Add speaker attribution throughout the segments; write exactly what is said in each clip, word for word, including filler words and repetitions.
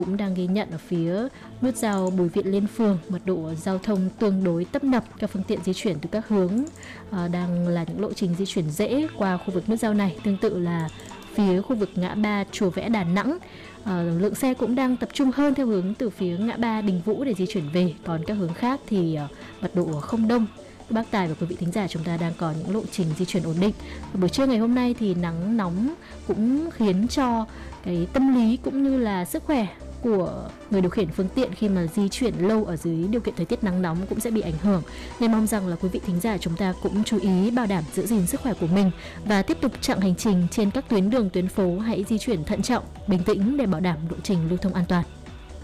Speaker 1: Cũng đang ghi nhận ở phía nút giao Bùi Viện Liên Phường, mật độ giao thông tương đối tấp nập, các phương tiện di chuyển từ các hướng à, đang là những lộ trình di chuyển dễ qua khu vực nút giao này. Tương tự là phía khu vực ngã ba Chùa Vẽ Đà Nẵng, à, lượng xe cũng đang tập trung hơn theo hướng từ phía ngã ba Đình Vũ để di chuyển về, còn các hướng khác thì à, mật độ không đông. Bác Tài và quý vị thính giả, chúng ta đang có những lộ trình di chuyển ổn định. Và buổi trưa ngày hôm nay thì nắng nóng cũng khiến cho cái tâm lý cũng như là sức khỏe của người điều khiển phương tiện khi mà di chuyển lâu ở dưới điều kiện thời tiết nắng nóng cũng sẽ bị ảnh hưởng. Nên mong rằng là quý vị thính giả chúng ta cũng chú ý bảo đảm giữ gìn sức khỏe của mình và tiếp tục chặng hành trình trên các tuyến đường tuyến phố, hãy di chuyển thận trọng, bình tĩnh để bảo đảm lộ trình lưu thông an toàn.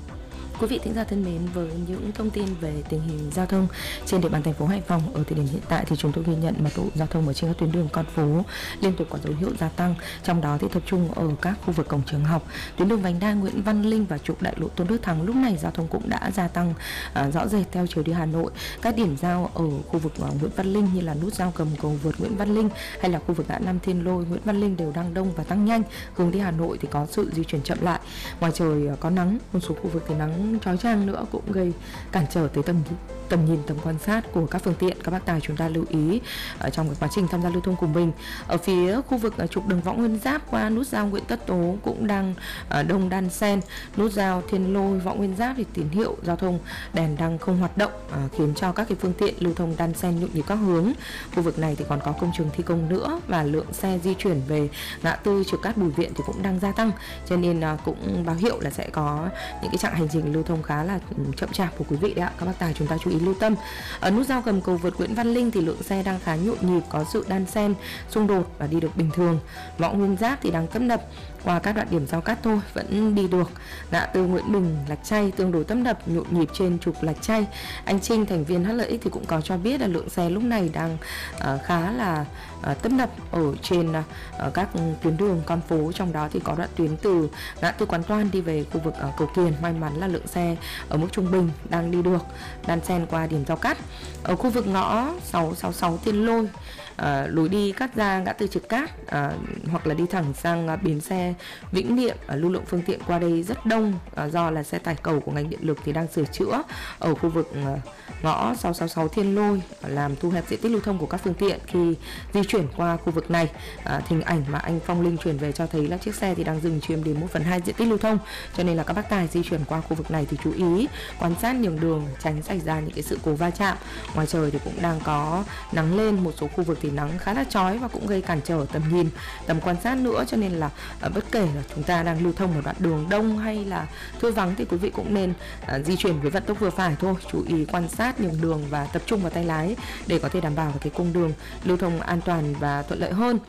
Speaker 2: Quý vị thính giả thân mến, với những thông tin về tình hình giao thông trên địa bàn thành phố Hải Phòng ở thời điểm hiện tại thì chúng tôi ghi nhận mật độ giao thông ở trên các tuyến đường con phố liên tục có dấu hiệu gia tăng, trong đó thì tập trung ở các khu vực cổng trường học, tuyến đường vành đai Nguyễn Văn Linh và trục đại lộ Tôn Đức Thắng. Lúc này giao thông cũng đã gia tăng uh, rõ rệt theo chiều đi Hà Nội. Các điểm giao ở khu vực uh, Nguyễn Văn Linh như là nút giao Gầm Cầu Vượt Nguyễn Văn Linh hay là khu vực ngã năm Thiên Lôi Nguyễn Văn Linh đều đang đông và tăng nhanh. Hướng đi Hà Nội thì có sự di chuyển chậm lại. Ngoài trời uh, có nắng, một số khu vực thì nắng chói chang nữa cũng gây cản trở tới tầm tầm nhìn, tầm quan sát của các phương tiện. Các bác tài chúng ta lưu ý ở trong cái quá trình tham gia lưu thông của mình. Ở phía khu vực ở trục đường Võ Nguyên Giáp qua nút giao Nguyễn Tất Tố cũng đang uh, đông đan xen. Nút giao Thiên Lôi Võ Nguyên Giáp thì tín hiệu giao thông đèn đang không hoạt động, uh, khiến cho các cái phương tiện lưu thông đan xen nhộn nhịp các hướng. Khu vực này thì còn có công trường thi công nữa và lượng xe di chuyển về ngã tư Chợ Cát Bùi Viện thì cũng đang gia tăng, cho nên uh, cũng báo hiệu là sẽ có những cái chặng hành trình lưu thông khá là chậm chạp của quý vị đấy ạ. Các bác tài chúng ta chú ý lưu tâm. Ở nút giao Gầm Cầu Vượt Nguyễn Văn Linh thì lượng xe đang khá nhộn nhịp, có sự đan xen xung đột và đi được bình thường. Võ Nguyên Giáp thì đang tấp nập, qua các đoạn điểm giao cắt thôi vẫn đi được. Ngã tư Nguyễn Bình Lạch Tray tương đối tấp nập, nhộn nhịp trên trục Lạch Tray. Anh Trinh, thành viên hát lờ ích thì cũng có cho biết là lượng xe lúc này đang uh, khá là uh, tấp nập ở trên uh, các tuyến đường con phố, trong đó thì có đoạn tuyến từ ngã tư Quán Toan đi về khu vực uh, Cầu Kiền. May mắn là lượng xe ở mức trung bình đang đi được, đan xen qua điểm giao cắt. Ở khu vực ngõ sáu sáu sáu Thiên Lôi, À, lối đi cắt ra ngã tư Chợ Cát, à, hoặc là đi thẳng sang à, bến xe Vĩnh Niệm, à, lưu lượng phương tiện qua đây rất đông, à, do là xe tải cầu của ngành điện lực thì đang sửa chữa ở khu vực à, ngõ sáu sáu sáu Thiên Lôi, à, làm thu hẹp diện tích lưu thông của các phương tiện khi di chuyển qua khu vực này. À, hình ảnh mà anh Phong Linh chuyển về cho thấy là chiếc xe thì đang dừng chiếm đến một phần hai diện tích lưu thông, cho nên là các bác tài di chuyển qua khu vực này thì chú ý quan sát nhường đường, tránh xảy ra những cái sự cố va chạm. Ngoài trời thì cũng đang có nắng lên, một số khu vực thì nắng khá là chói và cũng gây cản trở tầm nhìn, tầm quan sát nữa, cho nên là uh, bất kể là chúng ta đang lưu thông ở đoạn đường đông hay là thưa vắng thì quý vị cũng nên uh, di chuyển với vận tốc vừa phải thôi, chú ý quan sát nhường đường và tập trung vào tay lái để có thể đảm bảo cái cung đường lưu thông an toàn và thuận lợi hơn.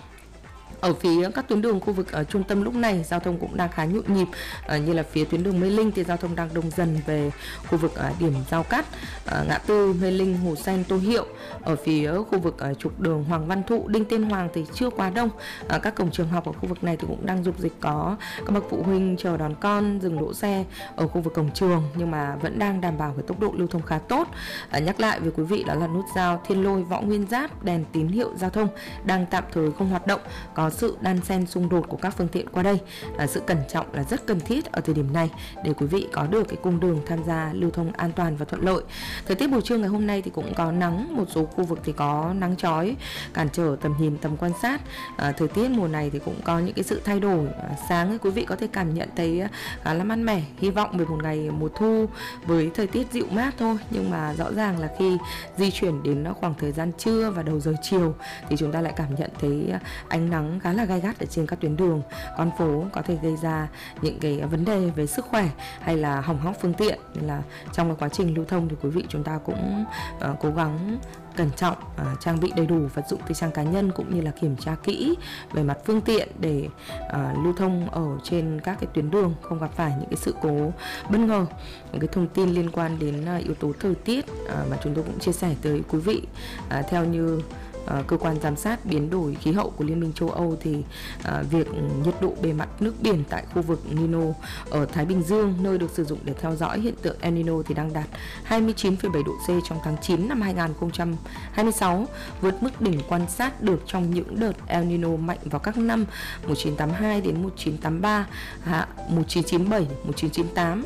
Speaker 2: Ở phía các tuyến đường khu vực ở trung tâm lúc này giao thông cũng đang khá nhộn nhịp, à, như là phía tuyến đường Mê Linh thì giao thông đang đông dần về khu vực à, điểm giao cắt, à, ngã tư Mê Linh, Hồ Sen, Tô Hiệu. Ở phía khu vực à, trục đường Hoàng Văn Thụ, Đinh Tiên Hoàng thì chưa quá đông. À, các cổng trường học ở khu vực này thì cũng đang dục dịch có các bậc phụ huynh chờ đón con dừng đỗ xe ở khu vực cổng trường, nhưng mà vẫn đang đảm bảo với tốc độ lưu thông khá tốt. À, nhắc lại với quý vị đó là nút giao Thiên Lôi Võ Nguyên Giáp, đèn tín hiệu giao thông đang tạm thời không hoạt động, có sự đan xen xung đột của các phương tiện qua đây. À, sự cẩn trọng là rất cần thiết ở thời điểm này để quý vị có được cái cung đường tham gia lưu thông an toàn và thuận lợi. Thời tiết buổi trưa ngày hôm nay thì cũng có nắng, một số khu vực thì có nắng chói cản trở tầm nhìn, tầm quan sát. À, thời tiết mùa này thì cũng có những cái sự thay đổi. À, sáng thì quý vị có thể cảm nhận thấy khá là mát mẻ, hy vọng về một ngày mùa thu với thời tiết dịu mát thôi, nhưng mà rõ ràng là khi di chuyển đến khoảng thời gian trưa và đầu giờ chiều thì chúng ta lại cảm nhận thấy ánh nắng khá là gay gắt ở trên các tuyến đường con phố, có thể gây ra những cái vấn đề về sức khỏe hay là hỏng hóc phương tiện. Nên là trong cái quá trình lưu thông thì quý vị chúng ta cũng uh, cố gắng cẩn trọng, uh, trang bị đầy đủ vật dụng tư trang cá nhân cũng như là kiểm tra kỹ về mặt phương tiện để uh, lưu thông ở trên các cái tuyến đường, không gặp phải những cái sự cố bất ngờ. Những cái thông tin liên quan đến uh, yếu tố thời tiết uh, mà chúng tôi cũng chia sẻ tới quý vị, uh, theo như Uh, cơ quan giám sát biến đổi khí hậu của Liên minh châu Âu thì uh, việc nhiệt độ bề mặt nước biển tại khu vực Nino ở Thái Bình Dương, nơi được sử dụng để theo dõi hiện tượng El Nino, thì đang đạt hai mươi chín phẩy bảy độ C trong tháng chín năm hai nghìn không trăm hai mươi sáu, vượt mức đỉnh quan sát được trong những đợt El Nino mạnh vào các năm một nghìn chín trăm tám mươi hai đến một nghìn chín trăm tám mươi ba, một nghìn chín trăm chín mươi bảy, một nghìn chín trăm chín mươi tám